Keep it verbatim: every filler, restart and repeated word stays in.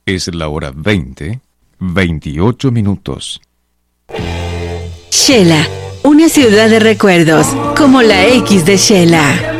Es la hora veinte, veintiocho minutos. Shela, una ciudad de recuerdos, como la X de Shela.